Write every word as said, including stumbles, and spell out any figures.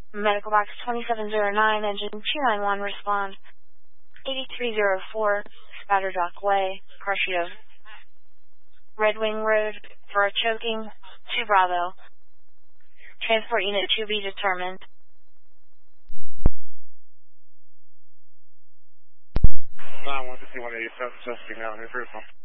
Medical box twenty-seven oh nine, engine two nine one, respond. eighty-three oh four, Spatter Dock Way, Carcio. Red Wing Road, for a choking, two Bravo. Transport unit to be determined. nine one fifty-one eighty-seven, testing out here, first one.